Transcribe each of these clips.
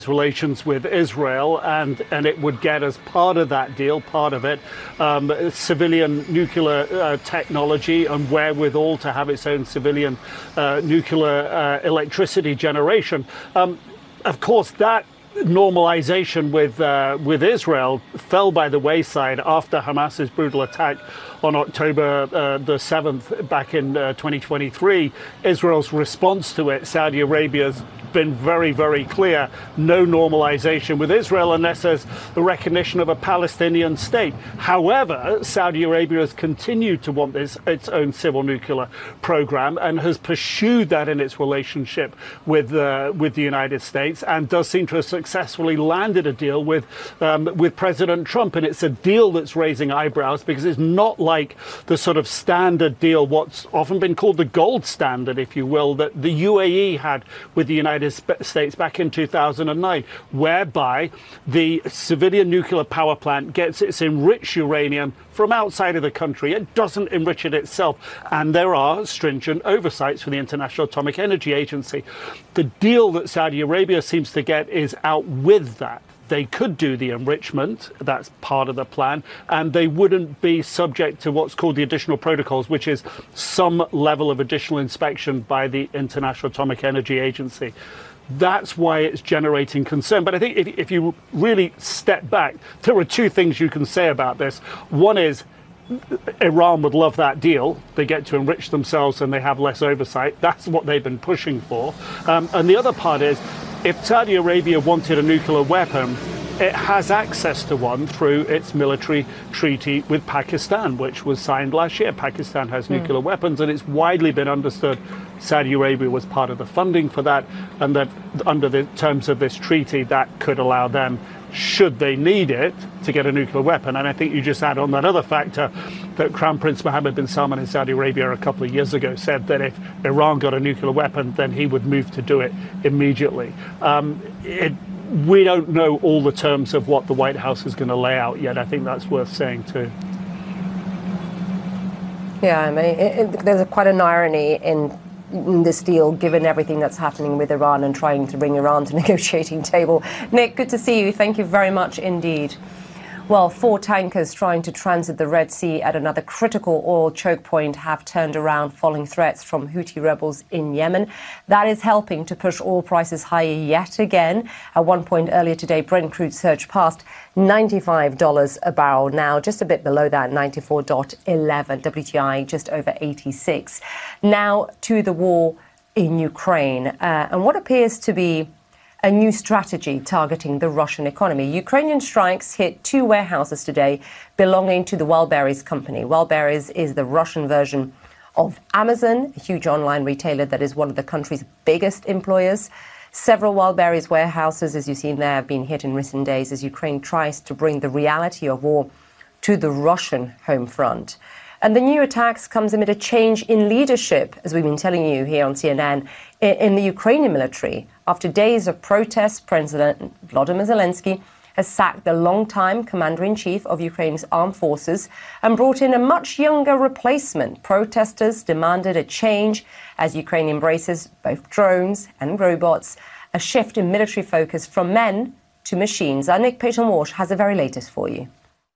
relations with Israel, and it would get as part of that deal, part of it, civilian nuclear technology and wherewithal to have its own civilian nuclear electricity generation. Of course, that normalization with Israel fell by the wayside after Hamas's brutal attack on October the 7th back in 2023. Israel's response to it, Saudi Arabia's been very, very clear: no normalization with Israel unless there's the recognition of a Palestinian state. However, Saudi Arabia has continued to want its own civil nuclear program and has pursued that in its relationship with the United States, and does seem to have successfully landed a deal with President Trump. And it's a deal that's raising eyebrows because it's not like the sort of standard deal, what's often been called the gold standard, if you will, that the UAE had with the United States back in 2009, whereby the civilian nuclear power plant gets its enriched uranium from outside of the country. It doesn't enrich it itself, and there are stringent oversights for the International Atomic Energy Agency. The deal that Saudi Arabia seems to get is out with that. They could do the enrichment, that's part of the plan, and they wouldn't be subject to what's called the additional protocols, which is some level of additional inspection by the International Atomic Energy Agency. That's why it's generating concern. But I think if you really step back, there are two things you can say about this. One is Iran would love that deal. They get to enrich themselves and they have less oversight. That's what they've been pushing for. And the other part is, if Saudi Arabia wanted a nuclear weapon, it has access to one through its military treaty with Pakistan, which was signed last year. Pakistan has nuclear weapons, and it's widely been understood Saudi Arabia was part of the funding for that, and that under the terms of this treaty, that could allow them, should they need it, to get a nuclear weapon. And I think you just add on that other factor that Crown Prince Mohammed bin Salman in Saudi Arabia a couple of years ago said that if Iran got a nuclear weapon, then he would move to do it immediately. We don't know all the terms of what the White House is going to lay out yet. I think that's worth saying too. Yeah, I mean, there's quite an irony in this deal, given everything that's happening with Iran and trying to bring Iran to the negotiating table. Nick, good to see you. Thank you very much indeed. Well, 4 tankers trying to transit the Red Sea at another critical oil choke point have turned around following threats from Houthi rebels in Yemen. That is helping to push oil prices higher yet again. At one point earlier today, Brent crude surged past $95 a barrel. Now just a bit below that, 94.11. WTI just over 86. Now to the war in Ukraine and what appears to be a new strategy targeting the Russian economy. Ukrainian strikes hit 2 warehouses today belonging to the Wildberries company. Wildberries is the Russian version of Amazon, a huge online retailer that is one of the country's biggest employers. Several Wildberries warehouses, as you've seen there, have been hit in recent days as Ukraine tries to bring the reality of war to the Russian home front. And the new attacks comes amid a change in leadership, as we've been telling you here on CNN, in the Ukrainian military. After days of protests, President Volodymyr Zelensky has sacked the longtime commander-in-chief of Ukraine's armed forces and brought in a much younger replacement. Protesters demanded a change as Ukraine embraces both drones and robots, a shift in military focus from men to machines. Our Nick Payton-Walsh has the very latest for you.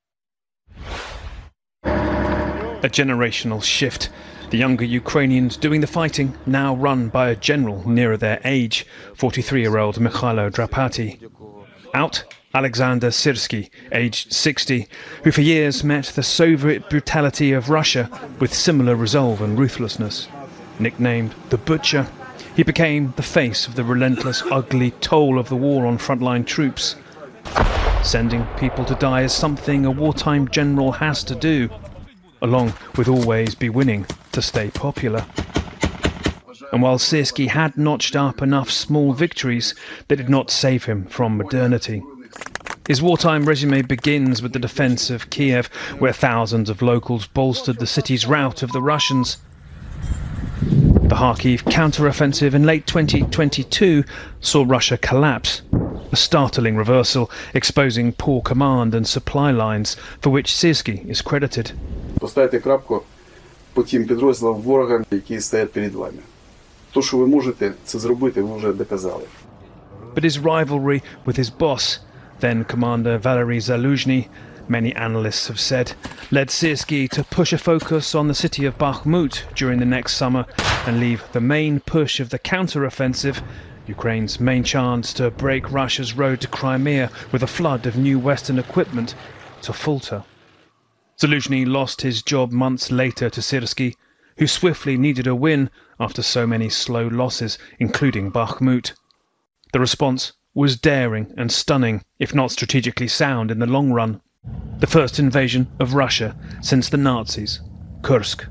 A generational shift. The younger Ukrainians doing the fighting, now run by a general nearer their age, 43-year-old Mikhailo Drapati. Out, Alexander Syrsky, aged 60, who for years met the Soviet brutality of Russia with similar resolve and ruthlessness. Nicknamed the Butcher, he became the face of the relentless, ugly toll of the war on frontline troops. Sending people to die is something a wartime general has to do, along with always be winning to stay popular. And while Syrsky had notched up enough small victories, they did not save him from modernity. His wartime resume begins with the defence of Kiev, where thousands of locals bolstered the city's rout of the Russians. The Kharkiv counter-offensive in late 2022 saw Russia collapse, a startling reversal, exposing poor command and supply lines, for which Syrsky is credited. Поставте крапку по тим підрозділам ворога, які стоять перед вами. То, що ви можете це зробити, ви вже доказали. but his rivalry with his boss, then Commander Valery Zaluzhny, many analysts have said, led Syrskyi to push a focus on the city of Bakhmut during the next summer and leave the main push of the counter-offensive, Ukraine's main chance to break Russia's road to Crimea with a flood of new Western equipment, to falter. Zaluzhny lost his job months later to Syrskyi, who swiftly needed a win after so many slow losses, including Bakhmut. The response was daring and stunning, if not strategically sound in the long run. The first invasion of Russia since the Nazis, Kursk.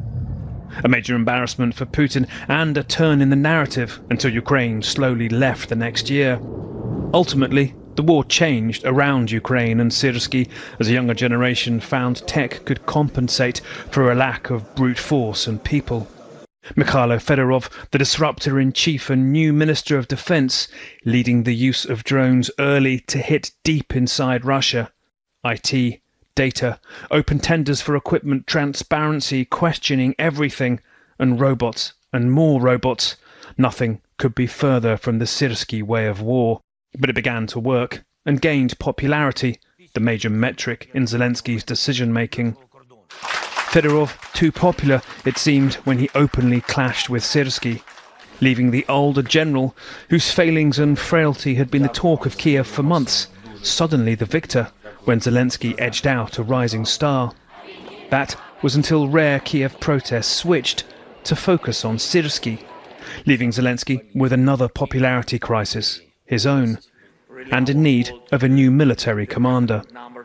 A major embarrassment for Putin and a turn in the narrative until Ukraine slowly left the next year. Ultimately, the war changed around Ukraine, and Syrskyi, as a younger generation, found tech could compensate for a lack of brute force and people. Mikhailo Fedorov, the disruptor-in-chief and new Minister of Defense, leading the use of drones early to hit deep inside Russia. IT, data, open tenders for equipment, transparency, questioning everything, and robots, and more robots. Nothing could be further from the Syrskyi way of war. But it began to work, and gained popularity, the major metric in Zelensky's decision-making. Fedorov too popular, it seemed, when he openly clashed with Syrskyi, leaving the older general, whose failings and frailty had been the talk of Kiev for months, suddenly the victor, when Zelensky edged out a rising star. That was until rare Kiev protests switched to focus on Syrskyi, leaving Zelensky with another popularity crisis, his own, and in need of a new military commander.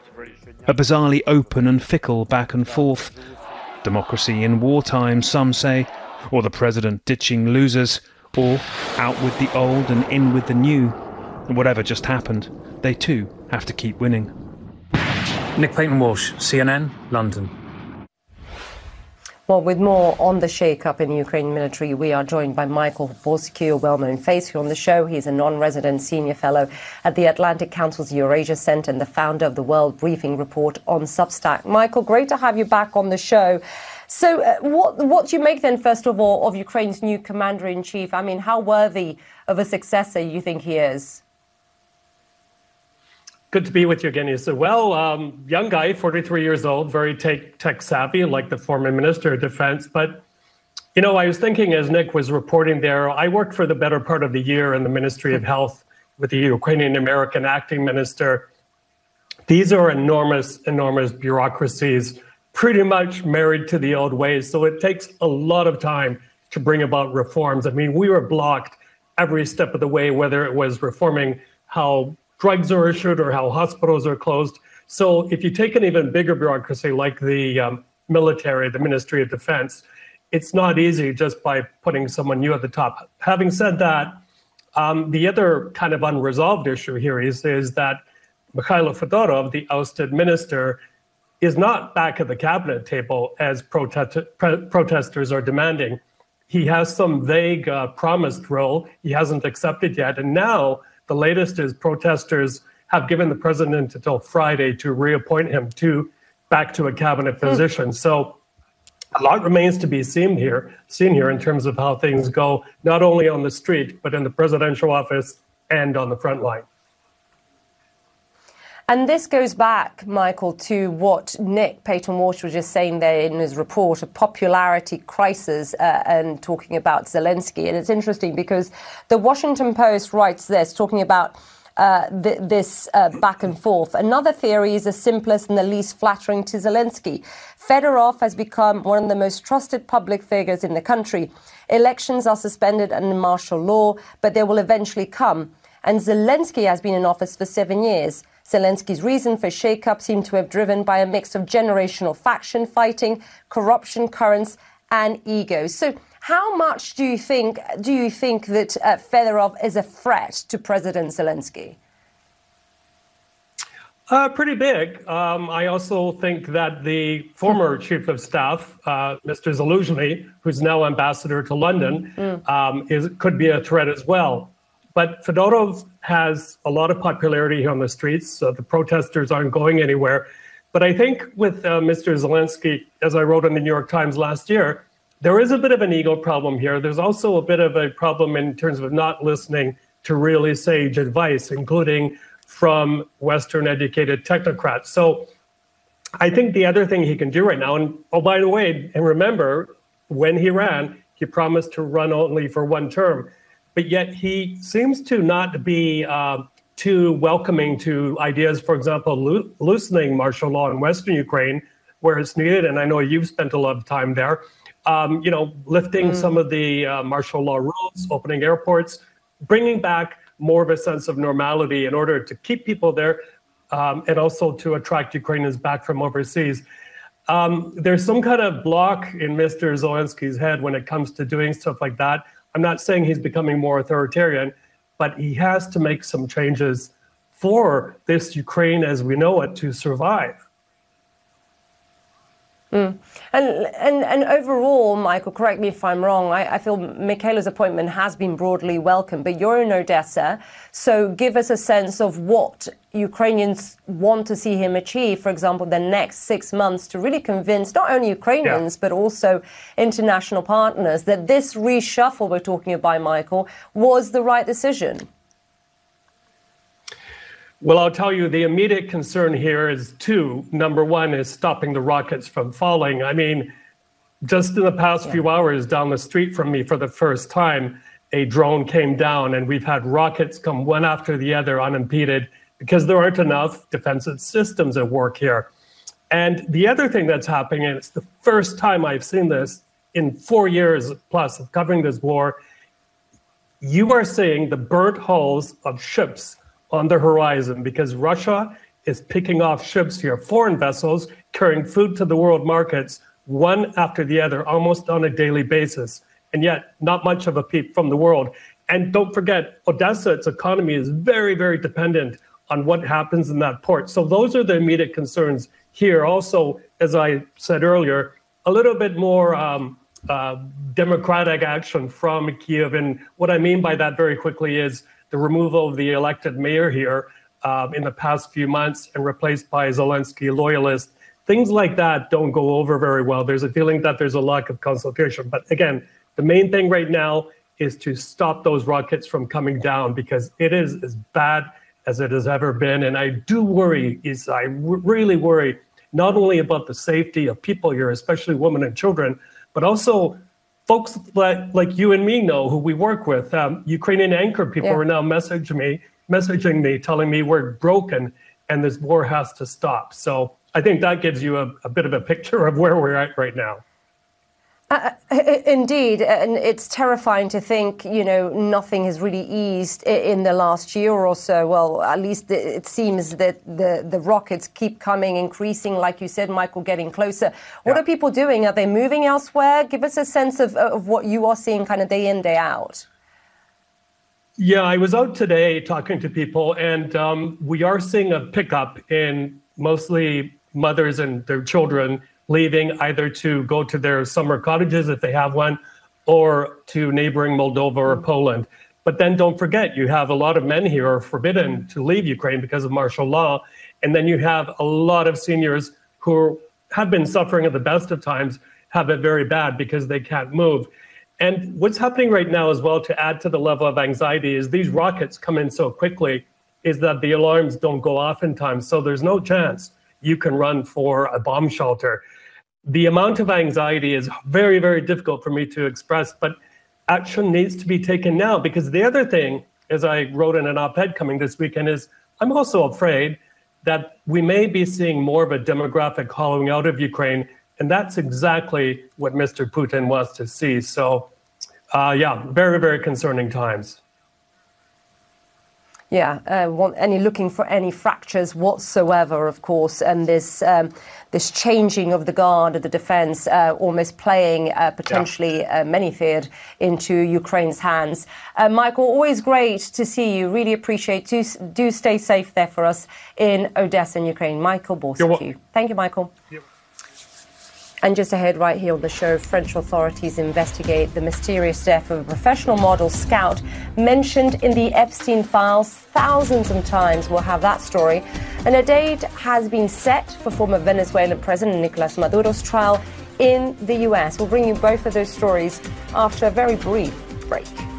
A bizarrely open and fickle back and forth. Democracy in wartime, some say, or the president ditching losers, or out with the old and in with the new. And whatever just happened, they too have to keep winning. Nick Paton-Walsh, CNN, London. Well, with more on the shake-up in the Ukrainian military, we are joined by Michael Borsky, a well-known face here on the show. He's a non-resident senior fellow at the Atlantic Council's Eurasia Centre and the founder of the World Briefing Report on Substack. Michael, great to have you back on the show. So what do you make then, first of all, of Ukraine's new commander-in-chief? I mean, how worthy of a successor you think he is? Good to be with you again, Issa. Well, young guy, 43 years old, very tech savvy, like the former Minister of Defense. But, you know, I was thinking as Nick was reporting there, I worked for the better part of the year in the Ministry of Health with the Ukrainian-American acting minister. These are enormous, enormous bureaucracies, pretty much married to the old ways. So it takes a lot of time to bring about reforms. I mean, we were blocked every step of the way, whether it was reforming how drugs are issued or how hospitals are closed. So if you take an even bigger bureaucracy like the military, the Ministry of Defense, it's not easy just by putting someone new at the top. Having said that, the other kind of unresolved issue here is that Mikhailo Fedorov, the ousted minister, is not back at the cabinet table as protesters are demanding. He has some vague promised role he hasn't accepted yet. And now the latest is protesters have given the president until Friday to reappoint him back to a cabinet position. So a lot remains to be seen here in terms of how things go, not only on the street, but in the presidential office and on the front line. And this goes back, Michael, to what Nick Paton-Walsh was just saying there in his report, a popularity crisis, and talking about Zelensky. And it's interesting because the Washington Post writes this, talking about this back and forth. Another theory is the simplest and the least flattering to Zelensky. Fedorov has become one of the most trusted public figures in the country. Elections are suspended under martial law, but they will eventually come. And Zelensky has been in office for 7 years. Zelensky's reason for shake-up seemed to have driven by a mix of generational faction fighting, corruption currents, and ego. So how much do you think that Fedorov is a threat to President Zelensky? Pretty big. I also think that the former chief of staff, Mr. Zaluzhny, who's now ambassador to London, could be a threat as well. But Fedorov has a lot of popularity here on the streets, so the protesters aren't going anywhere. But I think with Mr. Zelensky, as I wrote in the New York Times last year, there is a bit of an ego problem here. There's also a bit of a problem in terms of not listening to really sage advice, including from Western educated technocrats. So I think the other thing he can do right now, and oh, by the way, and remember, when he ran, he promised to run only for one term, but yet he seems to not be too welcoming to ideas, for example, loosening martial law in Western Ukraine, where it's needed, and I know you've spent a lot of time there, lifting some of the martial law rules, opening airports, bringing back more of a sense of normality in order to keep people there, and also to attract Ukrainians back from overseas. There's some kind of block in Mr. Zelensky's head when it comes to doing stuff like that. I'm not saying he's becoming more authoritarian, but he has to make some changes for this Ukraine as we know it to survive. And overall, Michael, correct me if I'm wrong, I feel Mikhailo's appointment has been broadly welcomed, but you're in Odessa, so give us a sense of what Ukrainians want to see him achieve, for example, the next 6 months to really convince not only Ukrainians, but also international partners that this reshuffle we're talking about, Michael, was the right decision. Well, I'll tell you, the immediate concern here is two. Number one is stopping the rockets from falling. I mean, just in the past few hours down the street from me for the first time, a drone came down and we've had rockets come one after the other unimpeded because there aren't enough defensive systems at work here. And the other thing that's happening, and it's the first time I've seen this in 4 years plus of covering this war, you are seeing the burnt hulls of ships on the horizon because Russia is picking off ships here, foreign vessels carrying food to the world markets, one after the other, almost on a daily basis. And yet not much of a peep from the world. And don't forget, Odessa, its economy is very, very dependent on what happens in that port. So those are the immediate concerns here. Also, as I said earlier, a little bit more democratic action from Kiev. And what I mean by that very quickly is the removal of the elected mayor here in the past few months and replaced by Zelensky loyalists. Things like that don't go over very well. There's a feeling that there's a lack of consultation. But again, the main thing right now is to stop those rockets from coming down because it is as bad as it has ever been. And I do worry, I really worry, not only about the safety of people here, especially women and children, but also folks like you and me know who we work with. Ukrainian anchor people are now messaging me, telling me we're broken and this war has to stop. So I think that gives you a bit of a picture of where we're at right now. Indeed, and it's terrifying to think, nothing has really eased in the last year or so. Well, at least it seems that the rockets keep coming, increasing, like you said, Michael, getting closer. What are people doing? Are they moving elsewhere? Give us a sense of what you are seeing kind of day in, day out. Yeah, I was out today talking to people, and we are seeing a pickup in mostly mothers and their children leaving either to go to their summer cottages if they have one, or to neighboring Moldova or Poland. But then don't forget, you have a lot of men here who are forbidden to leave Ukraine because of martial law. And then you have a lot of seniors who have been suffering at the best of times, have it very bad because they can't move. And what's happening right now as well, to add to the level of anxiety, is these rockets come in so quickly, is that the alarms don't go off in time. So there's no chance you can run for a bomb shelter. The amount of anxiety is very, very difficult for me to express, but action needs to be taken now. Because the other thing, as I wrote in an op-ed coming this weekend, is I'm also afraid that we may be seeing more of a demographic hollowing out of Ukraine. And that's exactly what Mr. Putin wants to see. So, very, very concerning times. Looking for any fractures whatsoever, of course, and this changing of the guard of the defense almost playing potentially, many feared, into Ukraine's hands. Michael, always great to see you. Really appreciate it. Do stay safe there for us in Odessa, in Ukraine. Michael Borsky. Thank you, Michael. And just ahead right here on the show, French authorities investigate the mysterious death of a professional model scout mentioned in the Epstein files thousands of times. We'll have that story. And a date has been set for former Venezuelan President Nicolas Maduro's trial in the US. We'll bring you both of those stories after a very brief break.